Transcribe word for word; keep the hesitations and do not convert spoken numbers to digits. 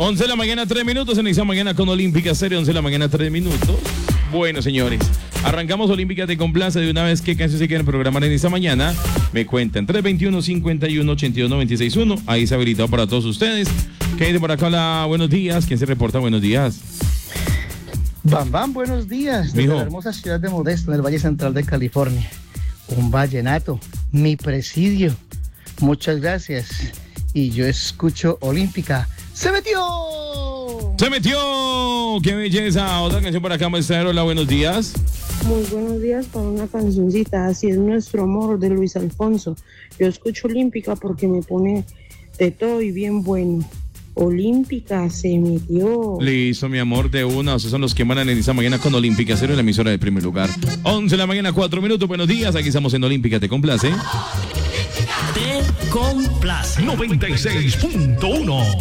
once de la mañana, tres minutos. Inicia mañana con Olímpica Serie, once de la mañana, tres minutos. Bueno, señores, arrancamos Olímpica Te Complace de una vez. ¿Qué canción se quieren programar en esta mañana? Me cuentan, tres veintiuno, cincuenta y uno, ochenta y dos, noventa y seis, uno. Ahí se ha habilitado para todos ustedes. ¿Qué hay de por acá? Hola, buenos días. ¿Quién se reporta? Buenos días. Bam Bam, buenos días. Desde Mijo. la hermosa ciudad de Modesto, en el Valle Central de California. Un vallenato, mi presidio. Muchas gracias. Y yo escucho Olímpica. ¡Se metió! ¡Se metió! ¡Qué belleza! Otra canción por acá, maestro. Hola, buenos días. Muy buenos días para una cancioncita, Así es nuestro amor, de Luis Alfonso. Yo escucho Olímpica porque me pone de todo y bien bueno. Olímpica se metió. Listo, mi amor, de una. Ustedes son los que mandan en esta mañana con Olímpica Cero, la emisora de primer lugar. once de la mañana, cuatro minutos. Buenos días. Aquí estamos en Olímpica. ¿Te complace? Te complace. noventa y seis punto uno.